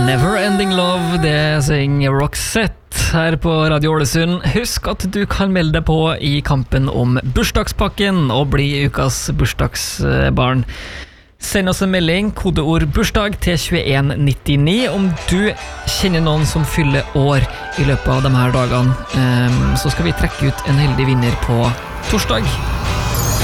Never Ending Love, det synger Roxette her på Radio Ålesund. Husk at du kan melde deg på i kampen om bursdagspakken og bli ukas bursdagsbarn. Send oss en melding, kodeord bursdag til 2199 om du kjenner noen som fyller år i løpet av de her dagene. Så skal vi trekke ut en heldig vinner på torsdag.